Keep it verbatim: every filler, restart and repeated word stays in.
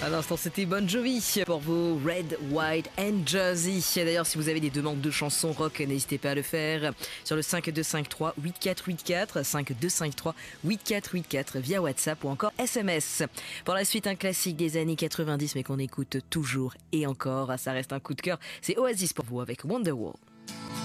À l'instant, c'était Bon Jovi pour vous, Red, White and Jersey. D'ailleurs, si vous avez des demandes de chansons rock, n'hésitez pas à le faire sur le cinq deux cinq trois huit quatre huit quatre, cinq deux cinq trois huit quatre huit quatre via WhatsApp ou encore S M S. Pour la suite, un classique des années quatre-vingt-dix, mais qu'on écoute toujours et encore. Ça reste un coup de cœur. C'est Oasis pour vous avec Wonderwall.